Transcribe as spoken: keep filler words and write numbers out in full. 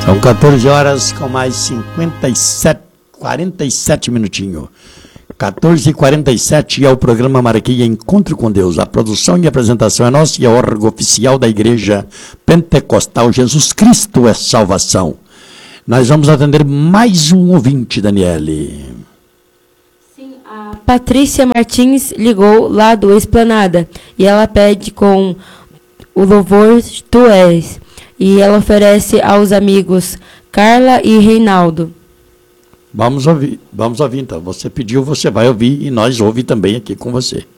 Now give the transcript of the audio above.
São quatorze horas com mais cinquenta e sete, quarenta e sete minutinhos. quatorze e quarenta e sete é o programa Marquia Encontro com Deus. A produção e apresentação é nossa e é órgão oficial da Igreja Pentecostal Jesus Cristo é Salvação. Nós vamos atender mais um ouvinte, Daniele. Sim, a Patrícia Martins ligou lá do Esplanada e ela pede com o louvor Tu És. E ela oferece aos amigos Carla e Reinaldo. Vamos ouvir, vamos ouvir então. Você pediu, você vai ouvir e nós ouvimos também aqui com você.